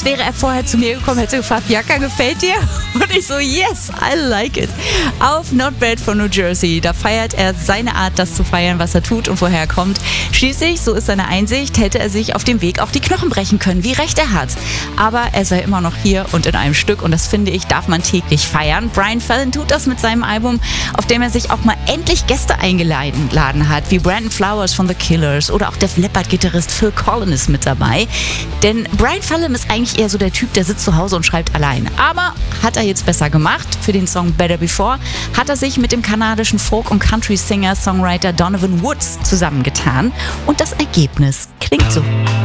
wäre er vorher zu mir gekommen, hätte gefragt, Jacka, gefällt dir? Und ich so, yes, I like it. Auf Not Bad von New Jersey, da feiert er seine Art, das zu feiern, was er tut und woher er kommt. Schließlich, so ist seine Einsicht, hätte er sich auf dem Weg auch die Knochen brechen können, wie recht er hat. Aber er sei immer noch hier und in einem Stück und das finde ich, darf man täglich feiern. Brian Fallon tut das mit seinem Album, auf dem er sich auch mal endlich Gäste eingeladen hat, wie Brandon Flowers von The Killers oder auch Def Leppard-Gitarrist Phil Collins ist mit dabei. Denn Brian Fallon ist eigentlich eher so der Typ, der sitzt zu Hause und schreibt allein. Aber hat er jetzt besser gemacht. Für den Song Better Before hat er sich mit dem kanadischen Folk- und Country-Singer-Songwriter Donovan Woods zusammengetan. Und das Ergebnis klingt so.